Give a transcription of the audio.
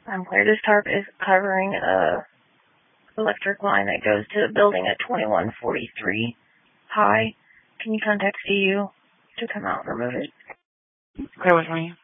I'm clear. This tarp is covering a electric line that goes to the building at 2143 high. Can you contact CU to come out and remove it? Clear with me.